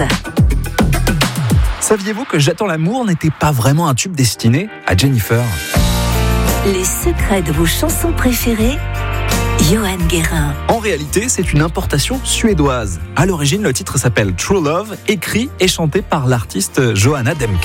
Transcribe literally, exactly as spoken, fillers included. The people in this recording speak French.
Saviez-vous que J'attends l'amour n'était pas vraiment un tube destiné à Jennifer ? Les secrets de vos chansons préférées, Johan Guérin. En réalité, c'est une importation suédoise. À l'origine, le titre s'appelle True Love, écrit et chanté par l'artiste Johanna Demke.